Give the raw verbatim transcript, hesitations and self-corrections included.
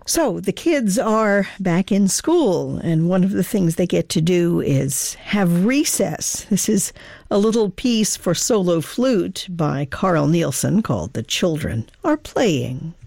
So the kids are back in school, and one of the things they get to do is have recess. This is a little piece for solo flute by Carl Nielsen called The Children Are Playing.